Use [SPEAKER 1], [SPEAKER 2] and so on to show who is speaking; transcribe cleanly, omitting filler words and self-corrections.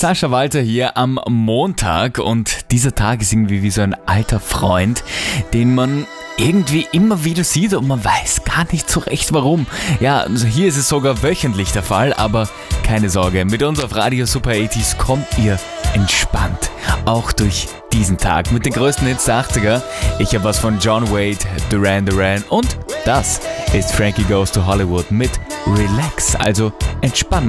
[SPEAKER 1] Sascha Walter hier am Montag und dieser Tag ist irgendwie wie so ein alter Freund, den man irgendwie immer wieder sieht und man weiß gar nicht so recht warum. Ja, also hier ist es sogar wöchentlich der Fall, aber keine Sorge, mit uns auf Radio Super 80s kommt ihr entspannt, auch durch diesen Tag mit den größten Hits der 80er. Ich habe was von John Wade, Duran Duran und das ist Frankie Goes to Hollywood mit Relax, also entspannen.